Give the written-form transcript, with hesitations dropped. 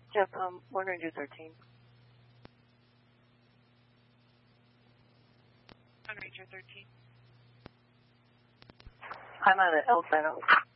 Jeff, we're going to do 13. On Ranger 13. I'm on the El Sano.